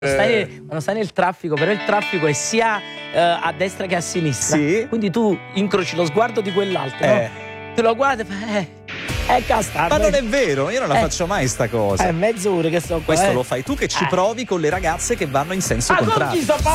Quando stai nel traffico, però il traffico è sia a destra che a sinistra. Sì. Quindi tu incroci lo sguardo di quell'altro, no? Te lo guardi e fai Ma non è vero, io non la faccio mai sta cosa. È mezz'ora che sto qua. Questo lo fai tu che ci provi con le ragazze che vanno in senso contrario.